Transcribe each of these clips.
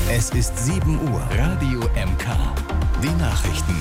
Es ist 7 Uhr. Radio MK. Die Nachrichten.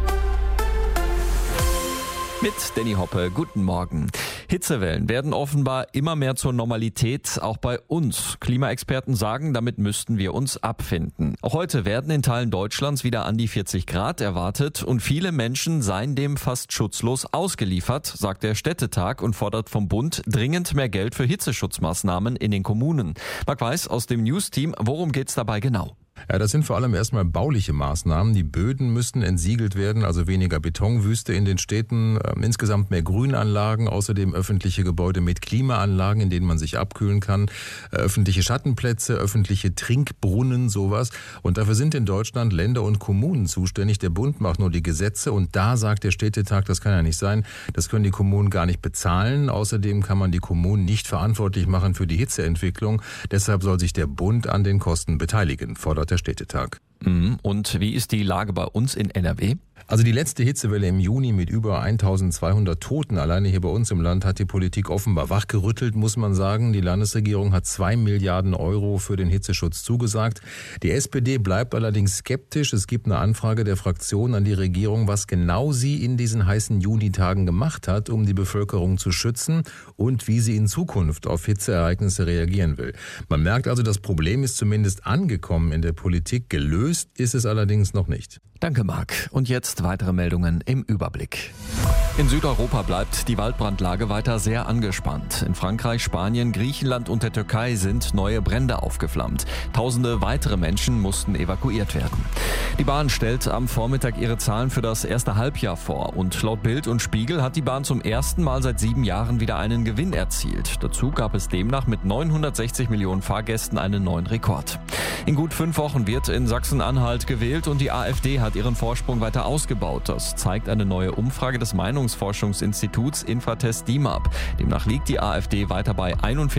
Mit Danny Hoppe, guten Morgen. Hitzewellen werden offenbar immer mehr zur Normalität, auch bei uns. Klimaexperten sagen, damit müssten wir uns abfinden. Auch heute werden in Teilen Deutschlands wieder an die 40 Grad erwartet und viele Menschen seien dem fast schutzlos ausgeliefert, sagt der Städtetag und fordert vom Bund dringend mehr Geld für Hitzeschutzmaßnahmen in den Kommunen. Marc Weiß aus dem News-Team, worum geht's dabei genau? Ja, das sind vor allem erstmal bauliche Maßnahmen. Die Böden müssten entsiegelt werden, also weniger Betonwüste in den Städten, insgesamt mehr Grünanlagen, außerdem öffentliche Gebäude mit Klimaanlagen, in denen man sich abkühlen kann, öffentliche Schattenplätze, öffentliche Trinkbrunnen, sowas. Und dafür sind in Deutschland Länder und Kommunen zuständig. Der Bund macht nur die Gesetze und da sagt der Städtetag, das kann ja nicht sein, das können die Kommunen gar nicht bezahlen. Außerdem kann man die Kommunen nicht verantwortlich machen für die Hitzeentwicklung. Deshalb soll sich der Bund an den Kosten beteiligen, fordert der Städtetag. Und wie ist die Lage bei uns in NRW? Also die letzte Hitzewelle im Juni mit über 1200 Toten alleine hier bei uns im Land hat die Politik offenbar wachgerüttelt, muss man sagen. Die Landesregierung hat 2 Milliarden Euro für den Hitzeschutz zugesagt. Die SPD bleibt allerdings skeptisch. Es gibt eine Anfrage der Fraktion an die Regierung, was genau sie in diesen heißen Junitagen gemacht hat, um die Bevölkerung zu schützen und wie sie in Zukunft auf Hitzeereignisse reagieren will. Man merkt also, das Problem ist zumindest angekommen in der Politik. Gelöst ist es allerdings noch nicht. Danke, Marc. Und jetzt weitere Meldungen im Überblick. In Südeuropa bleibt die Waldbrandlage weiter sehr angespannt. In Frankreich, Spanien, Griechenland und der Türkei sind neue Brände aufgeflammt. Tausende weitere Menschen mussten evakuiert werden. Die Bahn stellt am Vormittag ihre Zahlen für das erste Halbjahr vor. Und laut Bild und Spiegel hat die Bahn zum ersten Mal seit 7 Jahren wieder einen Gewinn erzielt. Dazu gab es demnach mit 960 Millionen Fahrgästen einen neuen Rekord. In gut 5 Wochen wird in Sachsen-Anhalt gewählt und die AfD hat ihren Vorsprung weiter ausgebaut. Das zeigt eine neue Umfrage des Meinungsforschungsinstituts Infratest DIMAP. Demnach liegt die AfD weiter bei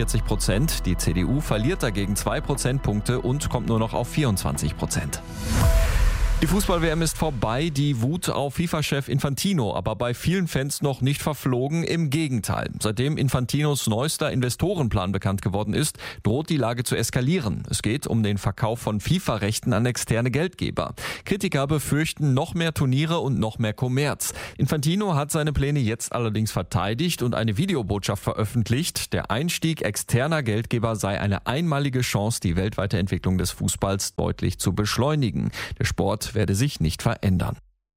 41%. Die CDU verliert dagegen 2 Prozentpunkte und kommt nur noch auf 24%. Die Fußball-WM ist vorbei, die Wut auf FIFA-Chef Infantino, aber bei vielen Fans noch nicht verflogen, im Gegenteil. Seitdem Infantinos neuester Investorenplan bekannt geworden ist, droht die Lage zu eskalieren. Es geht um den Verkauf von FIFA-Rechten an externe Geldgeber. Kritiker befürchten noch mehr Turniere und noch mehr Kommerz. Infantino hat seine Pläne jetzt allerdings verteidigt und eine Videobotschaft veröffentlicht. Der Einstieg externer Geldgeber sei eine einmalige Chance, die weltweite Entwicklung des Fußballs deutlich zu beschleunigen. Der Sport werde sich nicht verändern.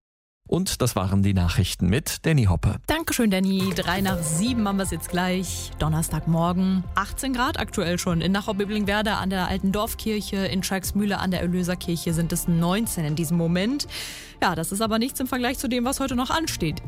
Und das waren die Nachrichten mit Danny Hoppe. Dankeschön, Danny. 7:03 haben wir es jetzt gleich. Donnerstagmorgen. 18 Grad aktuell schon. In Nachau-Biblingenwerder an der Alten Dorfkirche, in Schalksmühle an der Erlöserkirche sind es 19 in diesem Moment. Ja, das ist aber nichts im Vergleich zu dem, was heute noch ansteht.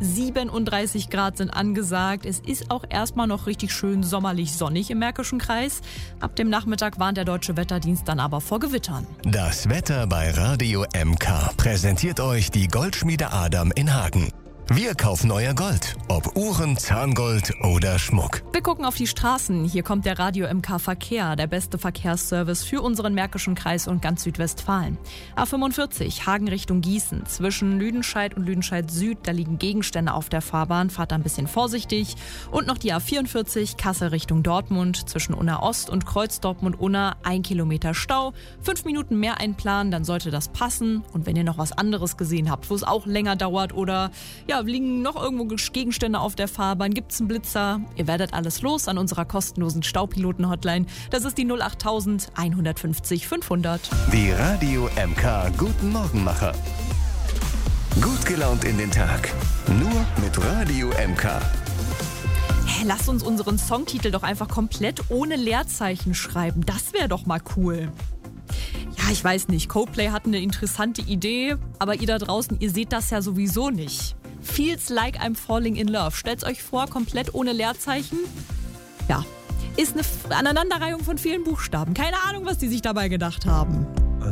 37 Grad sind angesagt. Es ist auch erstmal noch richtig schön sommerlich sonnig im Märkischen Kreis. Ab dem Nachmittag warnt der Deutsche Wetterdienst dann aber vor Gewittern. Das Wetter bei Radio MK präsentiert euch die Goldschmiede Adam in Hagen. Wir kaufen euer Gold, ob Uhren, Zahngold oder Schmuck. Wir gucken auf die Straßen. Hier kommt der Radio MK Verkehr, der beste Verkehrsservice für unseren Märkischen Kreis und ganz Südwestfalen. A45, Hagen Richtung Gießen. Zwischen Lüdenscheid und Lüdenscheid Süd, da liegen Gegenstände auf der Fahrbahn. Fahrt da ein bisschen vorsichtig. Und noch die A44, Kassel Richtung Dortmund. Zwischen Unna Ost und Kreuz Dortmund-Unna 1 Kilometer Stau. 5 Minuten mehr einplanen, dann sollte das passen. Und wenn ihr noch was anderes gesehen habt, wo es auch länger dauert oder liegen noch irgendwo Gegenstände auf der Fahrbahn, gibt's einen Blitzer. Ihr werdet alles los an unserer kostenlosen Staupiloten-Hotline. Das ist die 08000 150 500. Die Radio MK Guten Morgenmacher. Gut gelaunt in den Tag. Nur mit Radio MK. Hey, lasst uns unseren Songtitel doch einfach komplett ohne Leerzeichen schreiben. Das wäre doch mal cool. Ja, ich weiß nicht, Coldplay hat eine interessante Idee, aber ihr da draußen, ihr seht das ja sowieso nicht. Feels like I'm falling in love. Stellt's euch vor, komplett ohne Leerzeichen. Ja, ist eine Aneinanderreihung von vielen Buchstaben. Keine Ahnung, was die sich dabei gedacht haben.